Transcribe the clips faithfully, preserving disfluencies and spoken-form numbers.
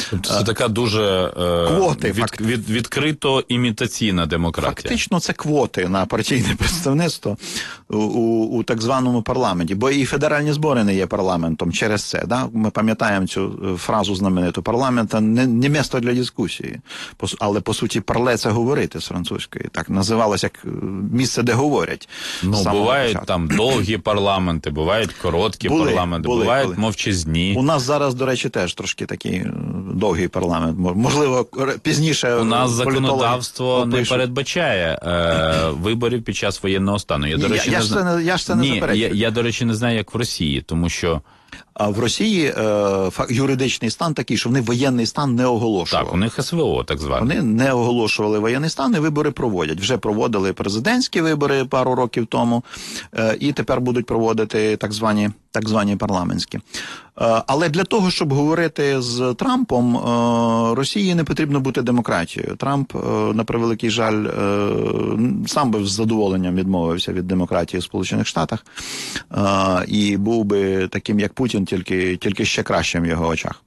Тобто це така дуже е, квоти, від, від, відкрито імітаційна демократія. Фактично це квоти на партійне представництво у, у, у так званому парламенті. Бо і федеральні збори не є парламентом через це. Да? Ми пам'ятаємо цю фразу знамениту: парламента не, не місто для дискусії. Але, по суті, парле – це говорити з французької. Так називалось як місце, де говорять. Ну, бувають початку. Там довгі парламенти, бувають короткі були, парламенти, були, бувають були. мовчазні. У нас зараз, до речі, теж трошки такий довгий парламент. Можливо, пізніше у нас законодавство не передбачає е, виборів під час воєнного стану. Я, Ні, до речі, я, не ж це не, я ж це не Ні, заперечую. Я, я, до речі, не знаю, як в Росії, тому що... А в Росії е, юридичний стан такий, що вони воєнний стан не оголошували. Так, у них ес ве о, так зване. Вони не оголошували воєнний стан, і вибори проводять. Вже проводили президентські вибори пару років тому, е, і тепер будуть проводити так звані, так звані парламентські. Е, але для того, щоб говорити з Трампом, е, Росії не потрібно бути демократією. Трамп, е, на превеликий жаль, е, сам би з задоволенням відмовився від демократії в Сполучених Штатах е, і був би таким, як Путін, тільки, тільки ще кращим в його очах.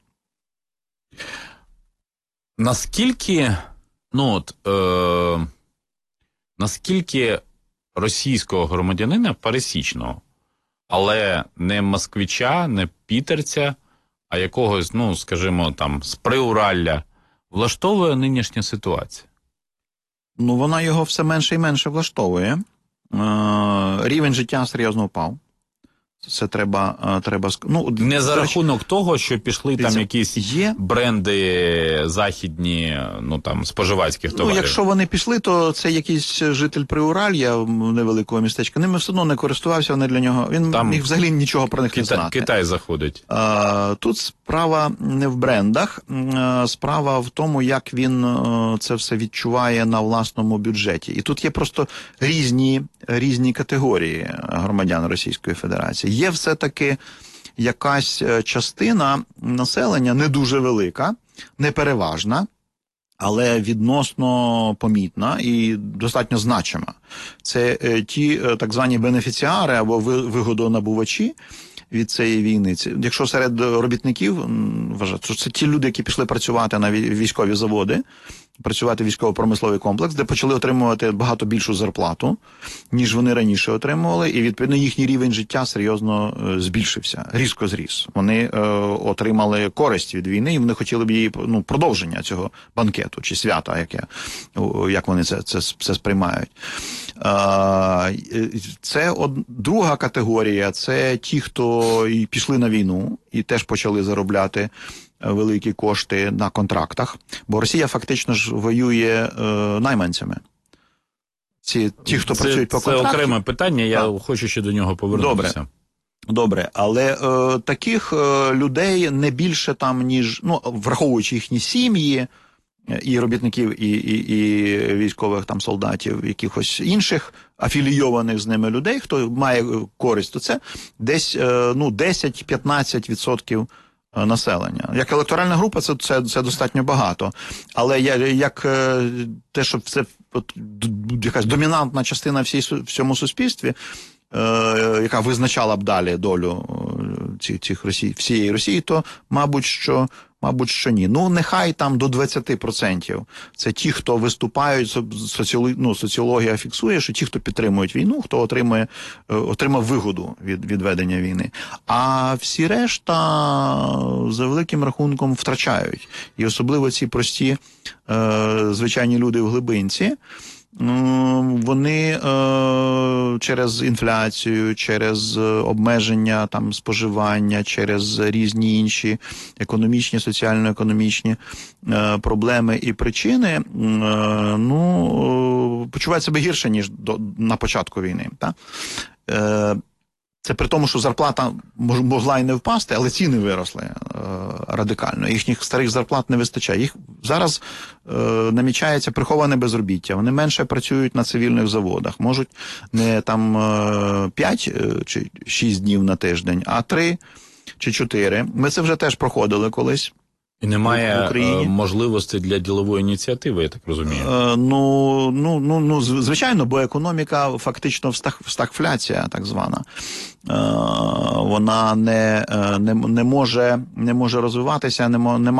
Наскільки, ну от, е, наскільки російського громадянина пересічного, але не москвича, не пітерця, а якогось, ну, скажімо, там, з Приуралля, влаштовує нинішня ситуація? Ну, вона його все менше і менше влаштовує. Е, рівень життя серйозно впав. Це треба, треба ну, не за рахунок речі, того, що пішли там якісь є бренди західні, ну там споживацьких товарів. Ну, якщо вони пішли, то це якийсь житель Приуралья, невеликого містечка. Ними все одно не користувався, вони для нього. Він там міг взагалі нічого про них Кита... не знати. Китай заходить. А, тут справа не в брендах, а, справа в тому, як він а, це все відчуває на власному бюджеті. І тут є просто різні, різні категорії громадян Російської Федерації. Є все-таки якась частина населення, не дуже велика, не переважна, але відносно помітна і достатньо значима. Це ті так звані бенефіціари або вигодонабувачі від цієї війни. Якщо серед робітників вважати, що це ті люди, які пішли працювати на військові заводи, працювати військово-промисловий комплекс, де почали отримувати багато більшу зарплату, ніж вони раніше отримували, і, відповідно, їхній рівень життя серйозно е, збільшився, різко зріс. Вони е, отримали користь від війни, і вони хотіли б її, ну, продовження цього банкету чи свята, яке, як вони це, це, це сприймають. Е, це од, друга категорія, це ті, хто і пішли на війну, і теж почали заробляти великі кошти на контрактах, бо Росія фактично ж воює е, найманцями. Ці, ті, хто це, працюють по це контракту. Це окреме питання, я а. хочу ще до нього повернутися. Добре, Добре. але е, таких е, людей не більше там, ніж, ну, враховуючи їхні сім'ї, і робітників, і, і, і військових там солдатів, якихось інших афілійованих з ними людей, хто має користь, то це десь е, ну, десять-п'ятнадцять відсотків населення. Як електоральна група, це, це, це достатньо багато. Але як те, що це от, якась домінантна частина всій, всьому суспільстві, е, яка визначала б далі долю цих, цих Росії, всієї Росії, то, мабуть, що Мабуть, що ні. Ну, нехай там до двадцяти відсотків. Це ті, хто виступають, соціологія, ну, соціологія фіксує, що ті, хто підтримують війну, хто отримує, отримав вигоду від, від ведення війни. А всі решта, за великим рахунком, втрачають. І особливо ці прості, е, звичайні люди в глибинці, вони е, через інфляцію, через обмеження там споживання, через різні інші економічні, соціально-економічні е, проблеми і причини, е, ну, почувають себе гірше, ніж до, на початку війни. Та? Е, Це при тому, що зарплата могла і не впасти, але ціни виросли е, радикально. Їхніх старих зарплат не вистачає. Їх зараз е, намічається приховане безробіття. Вони менше працюють на цивільних заводах. Можуть не там е, п'ять чи шість днів на тиждень, а три чи чотири. Ми це вже теж проходили колись. І немає можливості для ділової ініціативи, я так розумію. Е, ну, ну, ну, ну, звичайно, бо економіка фактично встаг, стагфляція, так звана. Е, вона не, не, не, може, не може розвиватися, не, не